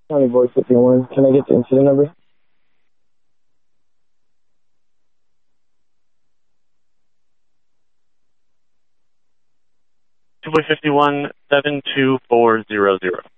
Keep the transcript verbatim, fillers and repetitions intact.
County Board fifty-one. Can I get the incident number? Two Boy fifty-one, seven two four zero zero.